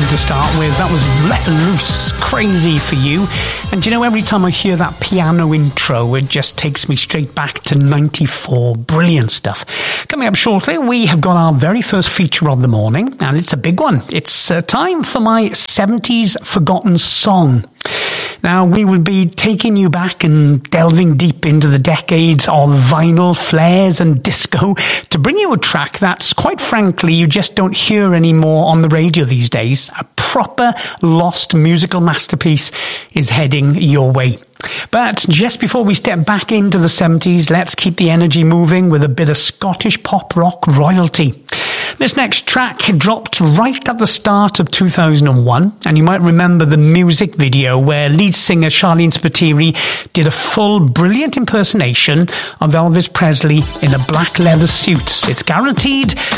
to start with. That was Let Loose, Crazy for You. And you know, every time I hear that piano intro, it just takes me straight back to 94. Brilliant stuff. Coming up shortly, we have got our very first feature of the morning, and it's a big one. It's time for my 70s Forgotten Song. Now, we will be taking you back and delving deep into the decades of vinyl, flares and disco to bring you a track that's, quite frankly, you just don't hear anymore on the radio these days. A proper lost musical masterpiece is heading your way. But just before we step back into the 70s, let's keep the energy moving with a bit of Scottish pop rock royalty. This next track dropped right at the start of 2001, and you might remember the music video where lead singer Charlene Spiteri did a full brilliant impersonation of Elvis Presley in a black leather suit. It's guaranteed